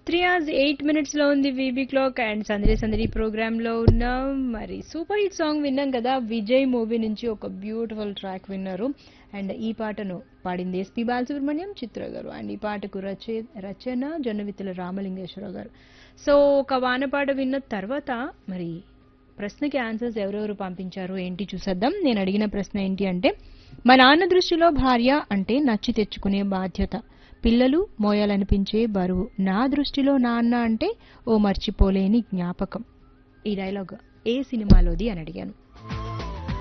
3 hours 8 minutes లో ఉంది VB clock and సందడి సందడి ప్రోగ్రామ్ లో ఉన్నాం. మరి సూపర్ హిట్ సాంగ్ విన్నాం కదా, విజయ్ మూవీ నుంచి ఒక బ్యూటిఫుల్ ట్రాక్ విన్నారు. అండ్ ఈ పాటను పాడింది ఎస్పి బాలసుబ్రహ్మణ్యం చిత్ర గారు. అండ్ ఈ పాటకు రచన జొన్నవిత్తుల రామలింగేశ్వరరావు గారు. సో ఒక వానపాట విన్న తర్వాత మరి ప్రశ్నకి ఆన్సర్స్ ఎవరెవరు పంపించారు ఏంటి చూసేద్దాం. నేను అడిగిన ప్రశ్న ఏంటి అంటే, మా నాన్న దృష్టిలో భార్య అంటే నచ్చి తెచ్చుకునే బాధ్యత, పిల్లలు మోయాలనిపించే బరువు, నా దృష్టిలో నాన్న అంటే ఓ మర్చిపోలేని జ్ఞాపకం. ఈ డైలాగ్ ఏ సినిమాలోది అని అడిగాను.